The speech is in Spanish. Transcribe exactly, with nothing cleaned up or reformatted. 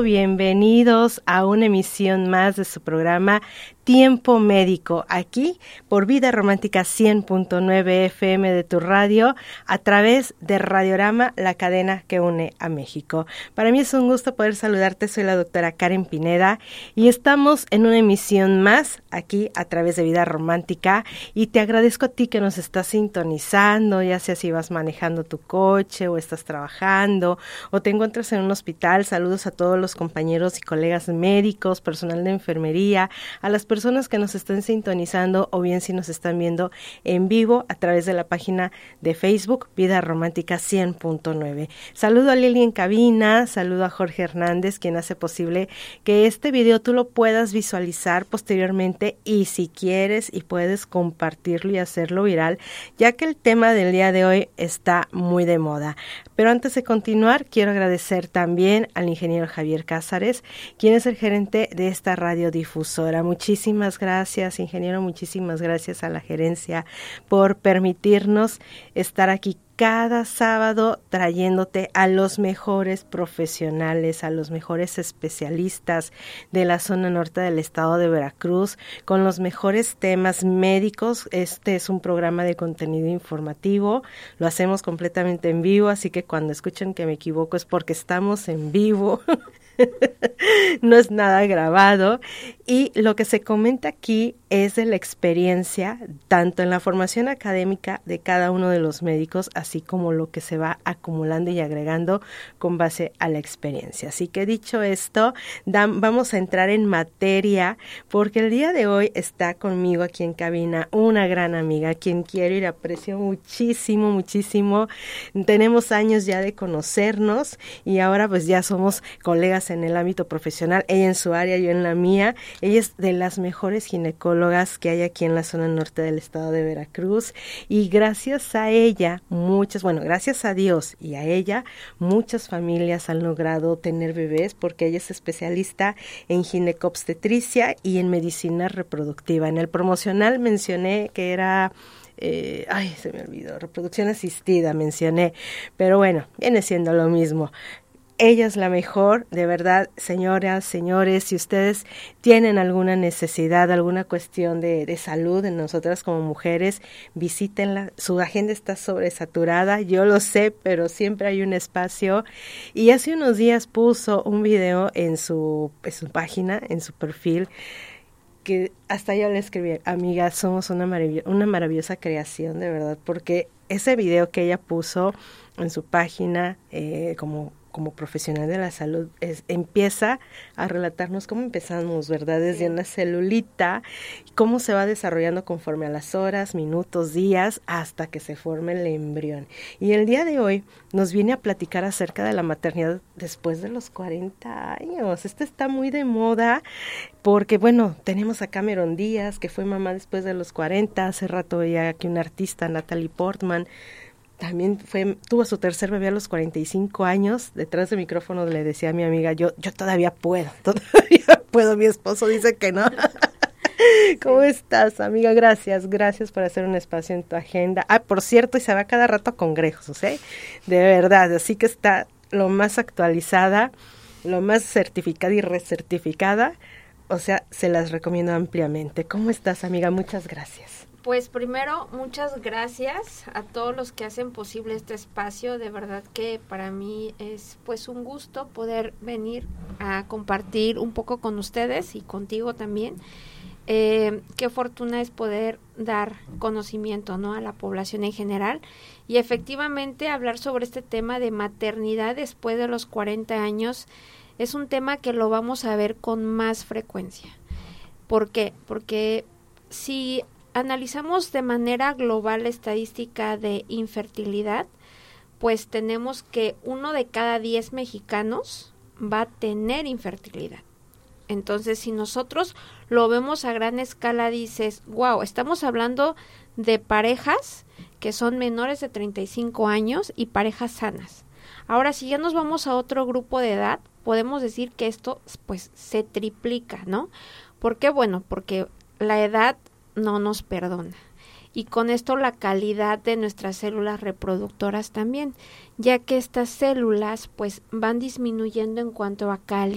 bienvenidos a una emisión más de su programa Tiempo Médico, aquí por Vida Romántica cien punto nueve F M de tu radio, a través de Radiorama, la cadena que une a México. Para mí es un gusto poder saludarte, soy la doctora Karen Pineda y estamos en una emisión más aquí a través de Vida Romántica, y te agradezco a ti que nos estás sintonizando, ya sea si vas manejando tu coche o estás trabajando o te encuentras en un hospital. Saludos a todos los compañeros y colegas médicos, personal de enfermería, a las personas personas que nos estén sintonizando o bien si nos están viendo en vivo a través de la página de Facebook Vida Romántica cien punto nueve. Saludo a Lili en cabina, saludo a Jorge Hernández, quien hace posible que este video tú lo puedas visualizar posteriormente, y si quieres y puedes compartirlo y hacerlo viral, ya que el tema del día de hoy está muy de moda. Pero antes de continuar, quiero agradecer también al ingeniero Javier Cázares, quien es el gerente de esta radiodifusora. Muchísimas Muchísimas gracias, ingeniero, muchísimas gracias a la gerencia por permitirnos estar aquí cada sábado trayéndote a los mejores profesionales, a los mejores especialistas de la zona norte del estado de Veracruz, con los mejores temas médicos. Este es un programa de contenido informativo, lo hacemos completamente en vivo, así que cuando escuchen que me equivoco es porque estamos en vivo. No es nada grabado, y lo que se comenta aquí es de la experiencia, tanto en la formación académica de cada uno de los médicos, así como lo que se va acumulando y agregando con base a la experiencia. Así que dicho esto, dan, vamos a entrar en materia, porque el día de hoy está conmigo aquí en cabina una gran amiga, quien quiero y aprecio muchísimo, muchísimo. Tenemos años ya de conocernos y ahora pues ya somos colegas en el ámbito profesional, ella en su área, yo en la mía. Ella es de las mejores ginecólogas que hay aquí en la zona norte del estado de Veracruz, y gracias a ella, muchas, bueno, gracias a Dios y a ella, muchas familias han logrado tener bebés, porque ella es especialista en ginecobstetricia y en medicina reproductiva. En el promocional mencioné que era... Eh, ay, se me olvidó, reproducción asistida mencioné, pero bueno, viene siendo lo mismo. Ella es la mejor, de verdad, señoras, señores, si ustedes tienen alguna necesidad, alguna cuestión de, de salud en nosotras como mujeres, visítenla. Su agenda está sobresaturada, yo lo sé, pero siempre hay un espacio. Y hace unos días puso un video en su, en su página, en su perfil, que hasta yo le escribí: amiga, somos una, marav- una maravillosa creación, de verdad, porque ese video que ella puso en su página, eh, como como profesional de la salud, es, empieza a relatarnos cómo empezamos, ¿verdad? Desde una celulita, cómo se va desarrollando conforme a las horas, minutos, días, hasta que se forme el embrión. Y el día de hoy nos viene a platicar acerca de la maternidad después de los cuarenta años. Esto está muy de moda, porque, bueno, tenemos a Cameron Díaz, que fue mamá después de los cuarenta, hace rato veía aquí una artista, Natalie Portman, también fue, tuvo su tercer bebé a los cuarenta y cinco años. Detrás del micrófono le decía a mi amiga, yo yo todavía puedo, todavía puedo, mi esposo dice que no. ¿Cómo estás, amiga? Gracias, gracias por hacer un espacio en tu agenda. Ah, por cierto, y se va cada rato a congresos, ¿eh? De verdad, así que está lo más actualizada, lo más certificada y recertificada, o sea, se las recomiendo ampliamente. ¿Cómo estás, amiga? Muchas gracias. Pues primero, muchas gracias a todos los que hacen posible este espacio. De verdad que para mí es pues un gusto poder venir a compartir un poco con ustedes y contigo también. Eh, qué fortuna es poder dar conocimiento, ¿no?, a la población en general, y efectivamente hablar sobre este tema de maternidad después de los cuarenta años es un tema que lo vamos a ver con más frecuencia. ¿Por qué? Porque si analizamos de manera global la estadística de infertilidad, pues tenemos que uno de cada diez mexicanos va a tener infertilidad. Entonces, si nosotros lo vemos a gran escala, dices, wow, estamos hablando de parejas que son menores de treinta y cinco años y parejas sanas. Ahora, si ya nos vamos a otro grupo de edad, podemos decir que esto pues se triplica, ¿no? ¿Por qué? Bueno, porque la edad no nos perdona. Y con esto la calidad de nuestras células reproductoras también, ya que estas células pues van disminuyendo en cuanto a calidad